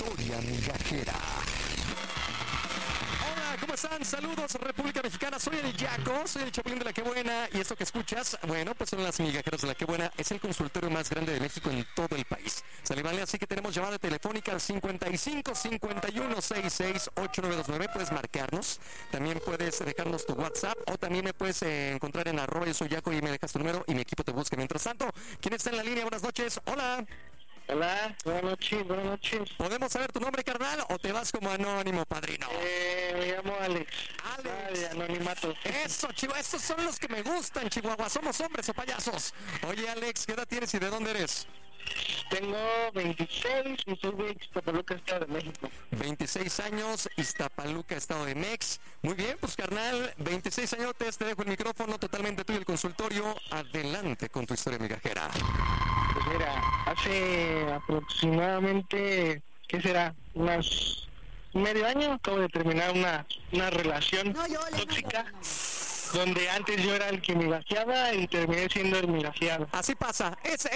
historia migajera. Hola, ¿cómo están? Saludos, República Mexicana. Soy el Yaco, soy el Chapulín de la Qué Buena. Y esto que escuchas, bueno, pues son las migajeras de la Qué Buena. Es el consultorio más grande de México en todo el país. ¿Sale, vale? Así que tenemos llamada telefónica al 55 51 66 8929. Puedes marcarnos. También puedes dejarnos tu WhatsApp. O también me puedes encontrar en @ yo soy Yaco y me dejas tu número y mi equipo te busca. Mientras tanto, ¿quién está en la línea? Buenas noches. Hola. Hola, buenas noches, buenas noches. ¿Podemos saber tu nombre, carnal, o te vas como anónimo, padrino? Me llamo Alex. Alex. De anonimato. Eso, Chihuahua, estos son los que me gustan, Chihuahua. ¿Somos hombres o payasos? Oye, Alex, ¿qué edad tienes y de dónde eres? Tengo 26 y soy de Iztapaluca, Estado de México. 26 años, Iztapaluca, Estado de Mex. Muy bien, pues, carnal, 26 años, te dejo el micrófono totalmente tuyo, el consultorio. Adelante con tu historia migajera. Pues mira, hace aproximadamente, ¿qué será? Medio año acabo de terminar una relación tóxica, donde antes yo era el que migajeaba y terminé siendo el migajeado. Así pasa. Esa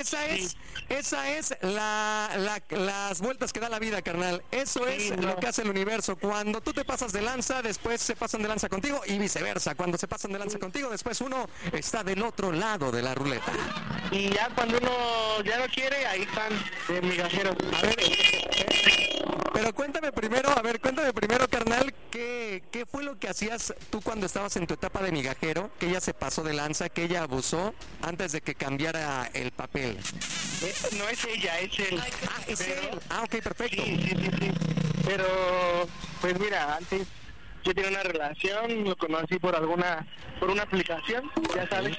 es las vueltas que da la vida, carnal. Eso es lo que hace el universo. Cuando tú te pasas de lanza, después se pasan de lanza contigo y viceversa. Cuando se pasan de lanza contigo, después uno está del otro lado de la ruleta. Y ya cuando uno ya no quiere, ahí están de migajeros. A ver, pero cuéntame primero, carnal, ¿qué fue lo que hacías tú cuando estabas en tu etapa de migajero? Que ella se pasó de lanza, que ella abusó antes de que cambiara el papel. No es ella, es él. Es él. Ok, perfecto. Sí. Pero, pues mira, antes yo tenía una relación, lo conocí por una aplicación, ya sabes.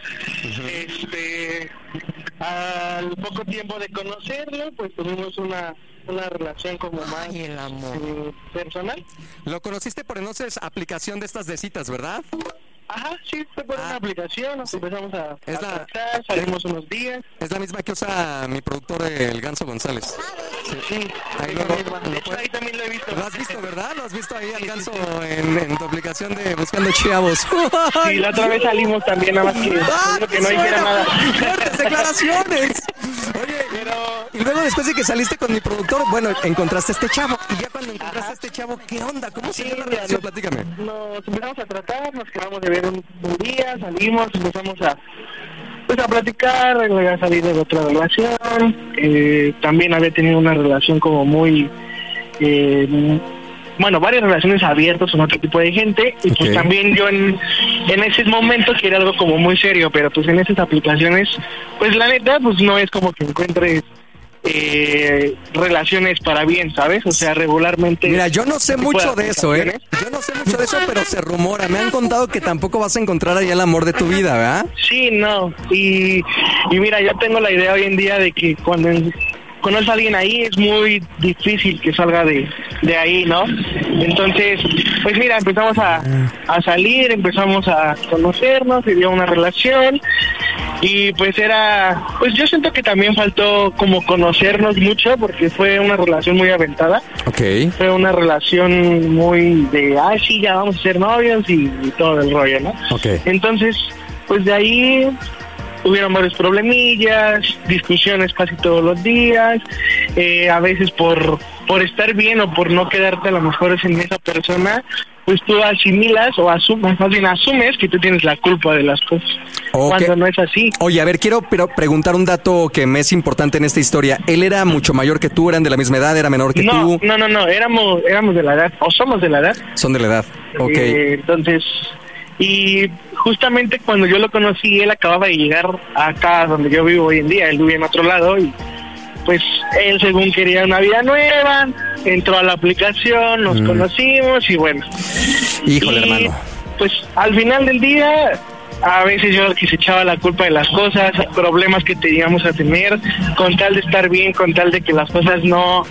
Al poco tiempo de conocerlo, pues tuvimos una relación como más el amor. Personal. Lo conociste por entonces aplicación de estas de citas, ¿verdad? Ajá, sí, fue por una aplicación, nos empezamos a tratar, salimos unos días. Es la misma que usa mi productor, el Ganso González. Sí. Ahí, ahí también lo he visto. Lo has visto, ¿verdad? Lo has visto ahí al Ganso en tu aplicación de Buscando Chavos. Sí, la otra vez salimos también, nada más que no hiciera nada. ¡Fuertes declaraciones! Oye, y luego después de que saliste con mi productor, bueno, encontraste a este chavo. Y ya cuando encontraste a este chavo, ¿qué onda? ¿Cómo se dio la relación? Platícame. Nos empezamos a tratar, nos quedamos de ver un día, salimos, empezamos a platicar, a salir de otra relación. También había tenido una relación como muy... varias relaciones abiertas con otro tipo de gente. Y pues también yo en ese momento quería algo como muy serio, pero pues en esas aplicaciones, pues la neta, pues no es como que encuentres relaciones para bien, ¿sabes? O sea, regularmente... Mira, yo no sé mucho de eso, Yo no sé mucho de eso, pero se rumora. Me han contado que tampoco vas a encontrar ahí el amor de tu vida, ¿verdad? Sí, no. Y mira, yo tengo la idea hoy en día de que cuando conoces a alguien ahí es muy difícil que salga de ahí, ¿no? Entonces, pues mira, empezamos a salir, empezamos a conocernos, se dio una relación y pues yo siento que también faltó como conocernos mucho porque fue una relación muy aventada. Okay. Fue una relación muy de, sí, ya vamos a ser novios y todo el rollo, ¿no? Okay. Entonces, pues de ahí hubieron varios problemillas, discusiones casi todos los días, a veces por estar bien o por no quedarte a lo mejor en esa persona, pues tú asimilas o asumes que tú tienes la culpa de las cosas, cuando no es así. Oye, a ver, quiero preguntar un dato que me es importante en esta historia. ¿Él era mucho mayor que tú? ¿Eran de la misma edad? ¿Era menor que tú? No, éramos de la edad, o somos de la edad. Son de la edad, ok. Entonces... Y justamente cuando yo lo conocí, él acababa de llegar acá donde yo vivo hoy en día. Él vive en otro lado y pues él según quería una vida nueva, entró a la aplicación, nos conocimos y bueno. Híjole, hermano. Pues al final del día, a veces yo que se echaba la culpa de las cosas, problemas que teníamos a tener, con tal de estar bien, con tal de que las cosas no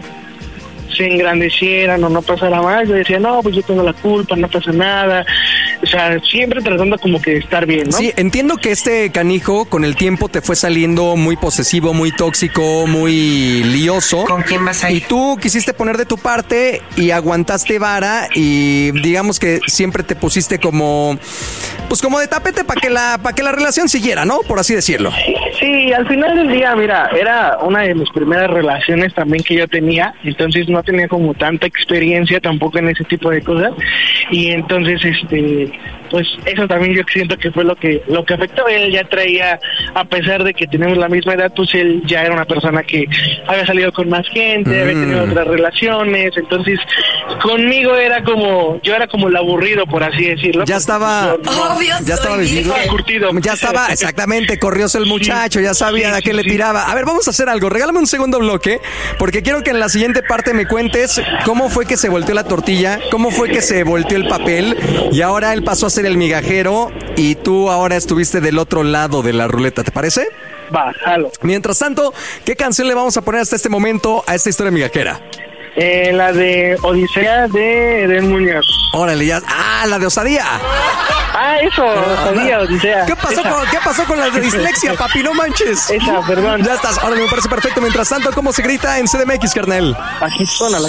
se engrandecieran o no pasara más. Yo decía, no, pues yo tengo la culpa, no pasa nada, O sea, siempre tratando como que de estar bien, ¿no? Sí, entiendo que este canijo con el tiempo te fue saliendo muy posesivo, muy tóxico, muy lioso. ¿Con quién vas a ir? Y tú quisiste poner de tu parte y aguantaste vara y digamos que siempre te pusiste como, pues como de tapete para que la relación siguiera, ¿no? Por así decirlo. Sí, al final del día, mira, era una de mis primeras relaciones también que yo tenía, entonces no tenía como tanta experiencia tampoco en ese tipo de cosas, y entonces pues eso también yo siento que fue lo que afectó. Él ya traía, a pesar de que tenemos la misma edad, pues él ya era una persona que había salido con más gente, había tenido otras relaciones, entonces conmigo yo era como el aburrido, por así decirlo. Ya estaba vivido, curtido. ya estaba, exactamente, corrióse el muchacho, ya sabía a qué le tiraba. A ver, vamos a hacer algo, regálame un segundo bloque, porque quiero que en la siguiente parte me cuentes cómo fue que se volteó la tortilla, cómo fue que se volteó el papel, y ahora él pasó a ser el migajero, y tú ahora estuviste del otro lado de la ruleta, ¿te parece? Va, jalo. Mientras tanto, ¿qué canción le vamos a poner hasta este momento a esta historia migajera? La de Odisea de Eden Muñoz. Órale, ya. Ah, la de Osadía. Eso, Odisea. ¿Qué pasó con la de dislexia, papi? No manches. Esa, perdón. Ya estás. Ahora me parece perfecto. Mientras tanto, ¿cómo se grita en CDMX, carnal? Aquí suena la